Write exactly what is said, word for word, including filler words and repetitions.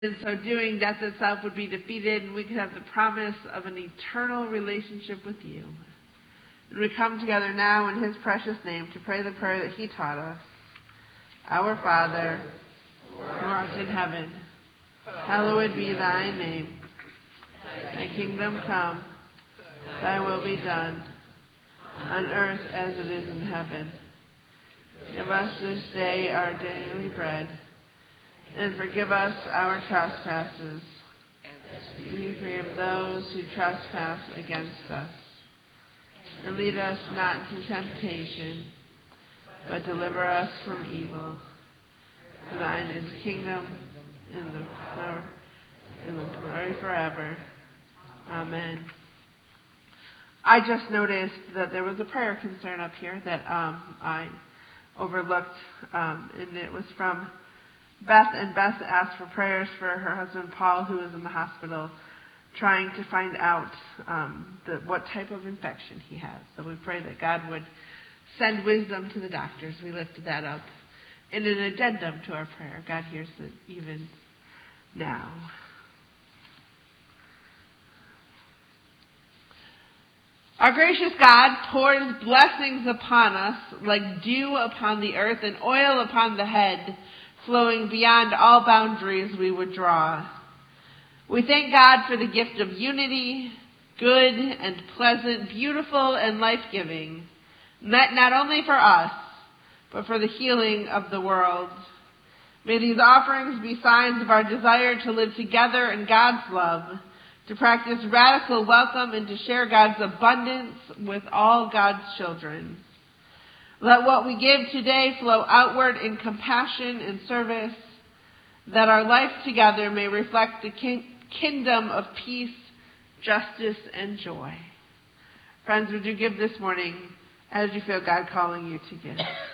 In so doing, death itself would be defeated, and we could have the promise of an eternal relationship with you. And we come together now in his precious name to pray the prayer that he taught us. Our Father, who art in heaven, hallowed be thy name. Thy kingdom come, thy will be done, on earth as it is in heaven. Give us this day our daily bread, and forgive us our trespasses, as we forgive those who trespass against us. And lead us not into temptation, but deliver us from evil. For thine is the kingdom, and the power, and the glory forever. Amen. I just noticed that there was a prayer concern up here that um, I overlooked, um, and it was from Beth, and Beth asked for prayers for her husband Paul, who is in the hospital, trying to find out um, the, what type of infection he has. So we pray that God would send wisdom to the doctors. We lifted that up in an addendum to our prayer. God hears it even now. Our gracious God pours blessings upon us like dew upon the earth and oil upon the head, flowing beyond all boundaries we would draw. We thank God for the gift of unity, good and pleasant, beautiful and life-giving, meant not only for us, but for the healing of the world. May these offerings be signs of our desire to live together in God's love, to practice radical welcome, and to share God's abundance with all God's children. Let what we give today flow outward in compassion and service, that our life together may reflect the king- kingdom of peace, justice, and joy. Friends, would you give this morning as you feel God calling you to give?